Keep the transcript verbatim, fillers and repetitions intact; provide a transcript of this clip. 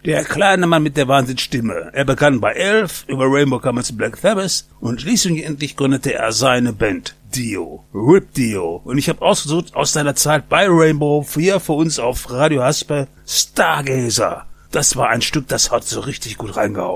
Der kleine Mann mit der Wahnsinnsstimme. Er begann bei elf, über Rainbow kam er zu Black Sabbath und schließlich gründete er seine Band Dio, Rip Dio. Und ich habe ausgesucht aus seiner Zeit bei Rainbow, hier für uns auf Radio Hasper, Stargazer. Das war ein Stück, das hat so richtig gut reingehauen.